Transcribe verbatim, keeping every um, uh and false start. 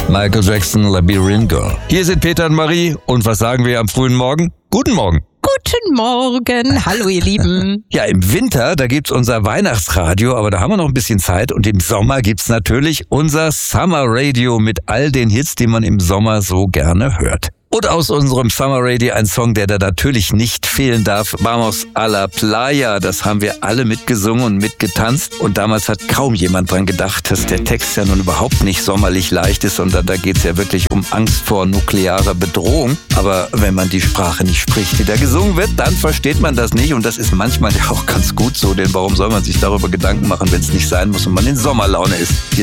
Michael Jackson, Labyrinth Girl. Hier sind Peter und Marie und was sagen wir am frühen Morgen? Guten Morgen. Guten Morgen. Hallo ihr Lieben. Ja, im Winter, da gibt's unser Weihnachtsradio, aber da haben wir noch ein bisschen Zeit. Und im Sommer gibt's natürlich unser Summer Radio mit all den Hits, die man im Sommer so gerne hört. Und aus unserem Summer Radio ein Song, der da natürlich nicht fehlen darf, Vamos a la Playa. Das haben wir alle mitgesungen und mitgetanzt. Und damals hat kaum jemand dran gedacht, dass der Text ja nun überhaupt nicht sommerlich leicht ist, sondern da geht's ja wirklich um Angst vor nuklearer Bedrohung. Aber wenn man die Sprache nicht spricht, die da gesungen wird, dann versteht man das nicht. Und das ist manchmal ja auch ganz gut so, denn warum soll man sich darüber Gedanken machen, wenn es nicht sein muss und man in Sommerlaune ist?